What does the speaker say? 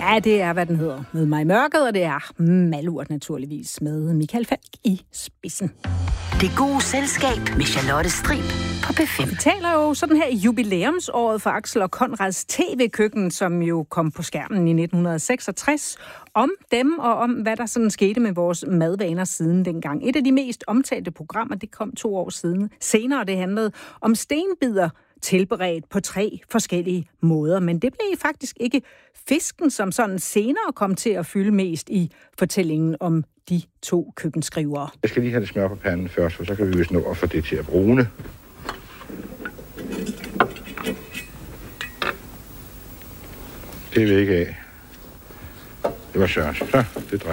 Ja, det er, hvad den hedder. Med mig i mørket, og det er Malurt naturligvis med Michael Falk i spidsen. Det gode selskab med Charlotte Strib på P5. Vi taler jo sådan her i jubilæumsåret for Axel og Conrads TV-køkken, som jo kom på skærmen i 1966, om dem og om, hvad der sådan skete med vores madvaner siden dengang. Et af de mest omtalte programmer, det kom 2 år senere. Det handlede om stenbider, tilberedt på 3 forskellige måder. Men det blev faktisk ikke fisken, som sådan senere kom til at fylde mest i fortællingen om de 2 køkkenskrivere. Jeg skal lige have det smør på panden først, for så kan vi vist nå at få det til at brune. Det vil ikke af. Det var Søren. Så, det